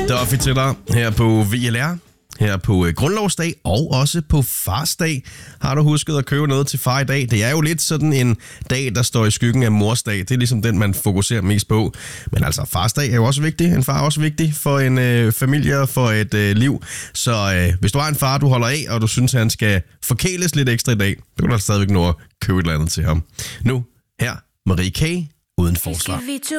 Duffy til dig her på VLR. Her på grundlovsdag og også på farsdag. Har du husket at købe noget til far i dag? Det er jo lidt sådan en dag, der står i skyggen af morsdag. Det er ligesom den, man fokuserer mest på. Men altså, farsdag er jo også vigtig. En far er også vigtig for en familie og for et liv. Så hvis du har en far, du holder af, og du synes, han skal forkæles lidt ekstra i dag, så kan du stadigvæk nå at købe et eller andet til ham. Nu, her, Marie K. uden forsvar.